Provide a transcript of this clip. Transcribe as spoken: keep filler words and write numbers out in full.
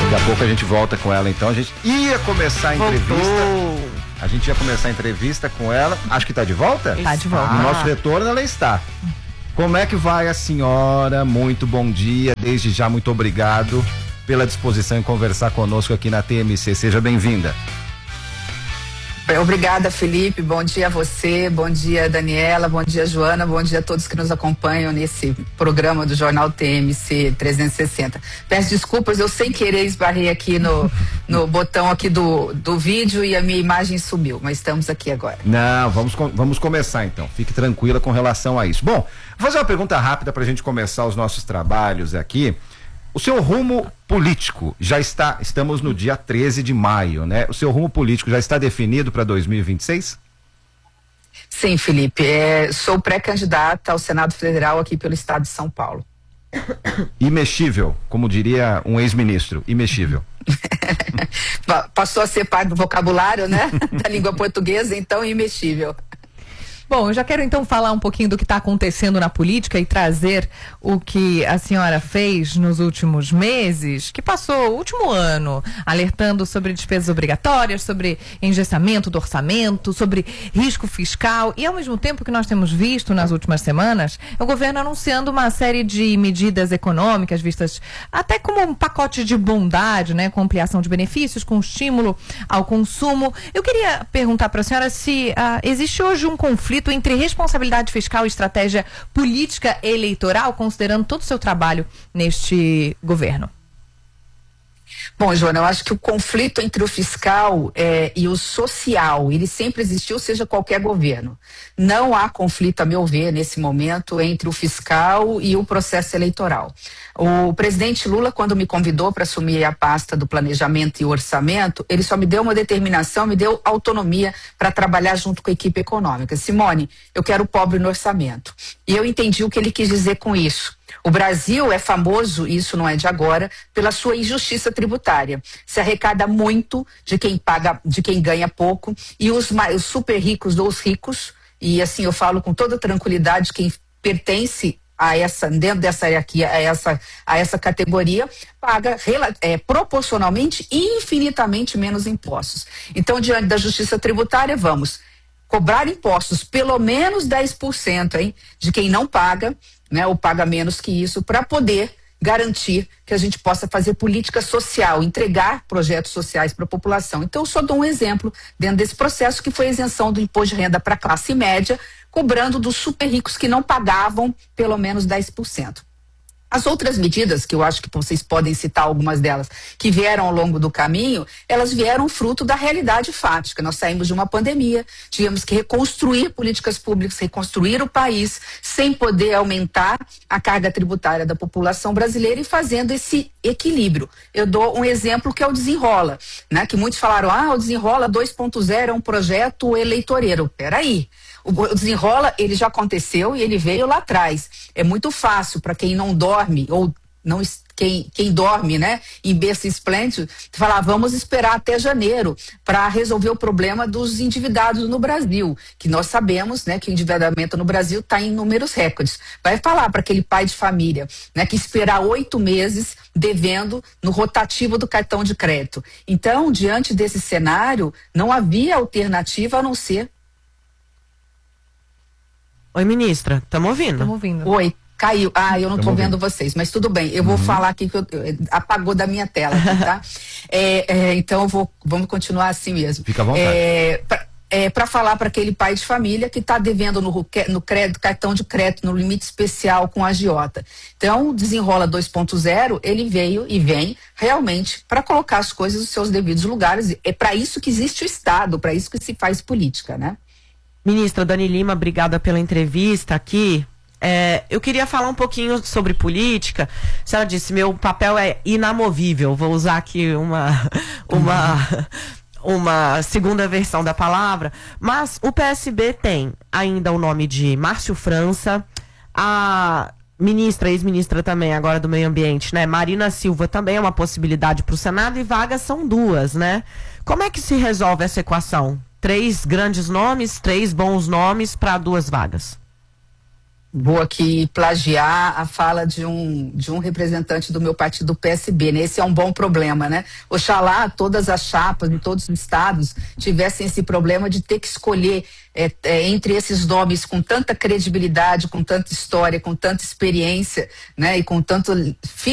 Daqui a pouco a gente volta com ela, então. A gente ia começar a entrevista. Voltou. A gente ia começar a entrevista com ela. Acho que tá de volta? Tá de volta. No nosso retorno ela está. Como é que vai a senhora? Muito bom dia. Desde já, muito obrigado pela disposição em conversar conosco aqui na T M C. Seja bem-vinda. Obrigada, Felipe. Bom dia a você, bom dia, Daniela, bom dia, Joana, bom dia a todos que nos acompanham nesse programa do Jornal T M C trezentos e sessenta. Peço desculpas, eu sem querer esbarrei aqui no, no botão aqui do, do vídeo e a minha imagem sumiu, mas estamos aqui agora. Não, vamos, vamos começar então. Fique tranquila com relação a isso. Bom, vou fazer uma pergunta rápida para a gente começar os nossos trabalhos aqui. O seu rumo político já está, estamos no dia treze de maio, né? O seu rumo político já está definido para dois mil e vinte e seis? Sim, Felipe, é, sou pré-candidata ao Senado Federal aqui pelo estado de São Paulo. Imexível, como diria um ex-ministro, imexível. Passou a ser parte do vocabulário, né? Da língua portuguesa, então imexível. Bom, eu já quero então falar um pouquinho do que está acontecendo na política e trazer o que a senhora fez nos últimos meses, que passou o último ano, alertando sobre despesas obrigatórias, sobre engessamento do orçamento, sobre risco fiscal e ao mesmo tempo que nós temos visto nas últimas semanas, o governo anunciando uma série de medidas econômicas vistas até como um pacote de bondade, né, com ampliação de benefícios, com estímulo ao consumo. Eu queria perguntar para a senhora se ah, existe hoje um conflito entre responsabilidade fiscal e estratégia política eleitoral, considerando todo o seu trabalho neste governo. Bom, Joana, eu acho que o conflito entre o fiscal eh, e o social, ele sempre existiu, seja qualquer governo. Não há conflito, a meu ver, nesse momento, entre o fiscal e o processo eleitoral. O presidente Lula, quando me convidou para assumir a pasta do planejamento e orçamento, ele só me deu uma determinação, me deu autonomia para trabalhar junto com a equipe econômica. Simone, eu quero o pobre no orçamento. E eu entendi o que ele quis dizer com isso. O Brasil é famoso, e isso não é de agora, pela sua injustiça tributária. Se arrecada muito de quem paga, de quem ganha pouco, e os, os super ricos dos ricos, e assim eu falo com toda tranquilidade, quem pertence a essa, dentro dessa hierarquia, a essa, a essa categoria, paga é, proporcionalmente e infinitamente menos impostos. Então, diante da justiça tributária, vamos cobrar impostos pelo menos dez por cento, hein, de quem não paga, né, ou paga menos que isso, para poder garantir que a gente possa fazer política social, entregar projetos sociais para a população. Então, eu só dou um exemplo dentro desse processo, que foi a isenção do imposto de renda para a classe média, cobrando dos super ricos que não pagavam pelo menos dez por cento. As outras medidas, que eu acho que vocês podem citar algumas delas, que vieram ao longo do caminho, elas vieram fruto da realidade fática. Nós saímos de uma pandemia, tivemos que reconstruir políticas públicas, reconstruir o país, sem poder aumentar a carga tributária da população brasileira e fazendo esse equilíbrio. Eu dou um exemplo que é o Desenrola, né? Que muitos falaram, ah, o Desenrola dois ponto zero é um projeto eleitoreiro. Peraí. O Desenrola, ele já aconteceu e ele veio lá atrás. É muito fácil para quem não dorme, ou não, quem, quem dorme, né, em berço esplêndido, falar, vamos esperar até janeiro para resolver o problema dos endividados no Brasil, que nós sabemos, né, que o endividamento no Brasil está em números recordes. Vai falar para aquele pai de família, né, que esperar oito meses devendo no rotativo do cartão de crédito. Então, diante desse cenário, não havia alternativa a não ser. Oi, ministra, estamos ouvindo? Estamos ouvindo. Oi, caiu. Ah, eu não estou vendo vocês, mas tudo bem. Eu vou Uhum. falar aqui que eu, apagou da minha tela, tá? é, é, então eu vou, vamos continuar assim mesmo. Fica à vontade. É, pra, é, para falar para aquele pai de família que está devendo no, no crédito, cartão de crédito, no limite especial com a agiota. Então, o Desenrola dois ponto zero, ele veio e vem realmente para colocar as coisas nos seus devidos lugares. É para isso que existe o Estado, para isso que se faz política, né? Ministra Dani Lima, obrigada pela entrevista aqui. É, eu queria falar um pouquinho sobre política. A senhora disse, meu papel é inamovível. Vou usar aqui uma, uma, uma segunda versão da palavra. Mas o P S B tem ainda o nome de Márcio França, a ministra, ex-ministra também, agora do Meio Ambiente, né? Marina Silva também é uma possibilidade para o Senado, e vagas são duas, né? Como é que se resolve essa equação? Três grandes nomes, três bons nomes para duas vagas. vou aqui plagiar a fala de um, de um representante do meu partido, do P S B, né? Esse é um bom problema, né? Oxalá todas as chapas de todos os estados tivessem esse problema de ter que escolher é, é, entre esses nomes com tanta credibilidade, com tanta história, com tanta experiência, né? E com tanto